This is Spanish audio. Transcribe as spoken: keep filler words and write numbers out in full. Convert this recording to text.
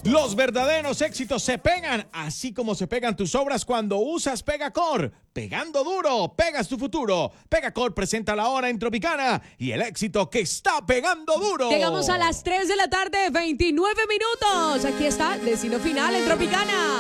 Los verdaderos éxitos se pegan, así como se pegan tus obras cuando usas Pegacor. Pegando duro, pegas tu futuro. Pegacor presenta la hora en Tropicana y el éxito que está pegando duro. Llegamos a las tres de la tarde, veintinueve minutos. Aquí está Destino Final en Tropicana.